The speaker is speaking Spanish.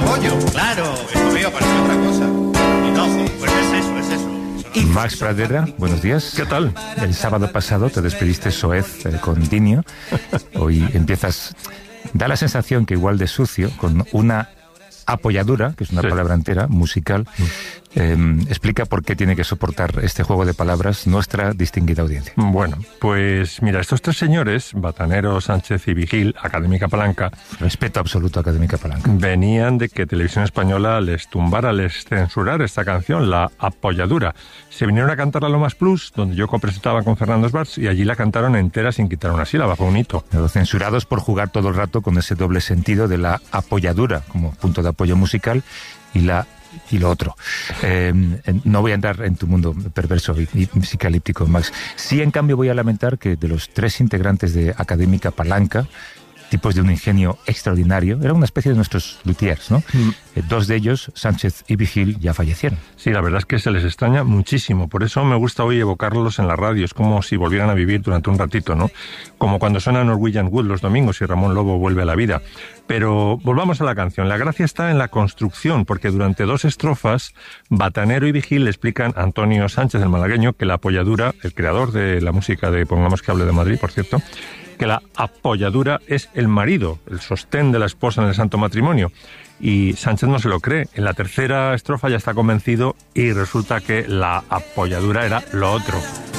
apoyo. Claro, eso mío parece otra cosa. Y no, sí, pues es eso. Max Pradera, buenos días. ¿Qué tal? El sábado pasado te despediste soez con Dinio. Hoy empiezas... Da la sensación que igual de sucio, con una apoyadura, que es una palabra entera, musical. Explica por qué tiene que soportar este juego de palabras nuestra distinguida audiencia. Bueno, pues mira, estos tres señores, Batanero, Sánchez y Vigil, Académica Palanca... Respeto absoluto a Académica Palanca. Venían de que Televisión Española les tumbara, les censurara esta canción, La Apoyadura. Se vinieron a cantar a Lomas Plus, donde yo copresentaba con Fernando Esbarz, y allí la cantaron entera sin quitar una sílaba, fue un hito. Pero censurados por jugar todo el rato con ese doble sentido de la apoyadura como punto de apoyo musical y lo otro. No voy a entrar en tu mundo perverso y psicalíptico, Max. Sí, en cambio, voy a lamentar que de los tres integrantes de Académica Palanca, tipos de un ingenio extraordinario, era una especie de nuestros luthiers, ¿no? Dos de ellos, Sánchez y Vigil, ya fallecieron. Sí, la verdad es que se les extraña muchísimo. Por eso me gusta hoy evocarlos en la radio. Es como si volvieran a vivir durante un ratito, ¿no? Como cuando suena Norwegian Wood los domingos y Ramón Lobo vuelve a la vida. Pero volvamos a la canción. La gracia está en la construcción, porque durante 2 estrofas, Batanero y Vigil le explican a Antonio Sánchez, el malagueño, que la apoyadura, el creador de la música de Pongamos que hable de Madrid, por cierto, que la apoyadura es el marido, el sostén de la esposa en el santo matrimonio. Y Sánchez no se lo cree. En la tercera estrofa ya está convencido y resulta que la apoyadura era lo otro.